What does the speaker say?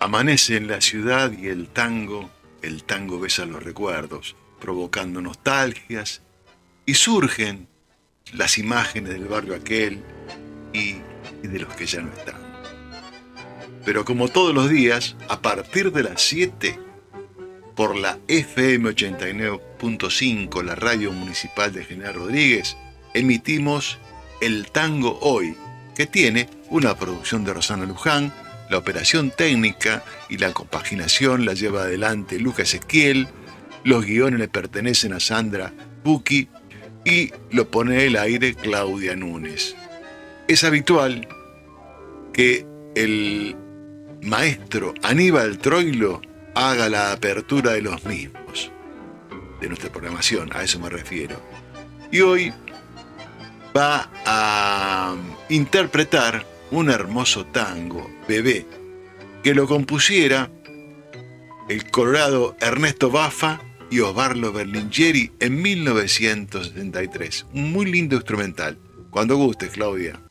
Amanece en la ciudad y el tango besa los recuerdos, provocando nostalgias, y surgen las imágenes del barrio aquel y de los que ya no están. Pero como todos los días, a partir de las 7, por la FM 89.5, la radio municipal de General Rodríguez, emitimos El Tango Hoy, que tiene una producción de Rosana Luján. La operación técnica y la compaginación la lleva adelante Lucas Esquiel, los guiones le pertenecen a Sandra Bucchi y lo pone al aire Claudia Núñez. Es habitual que el maestro Aníbal Troilo haga la apertura de los mismos, de nuestra programación, a eso me refiero. Y hoy va a interpretar un hermoso tango, Bebé, que lo compusiera el colorado Ernesto Baffa y Osvaldo Berlinghieri en 1973. Un muy lindo instrumental. Cuando gustes, Claudia.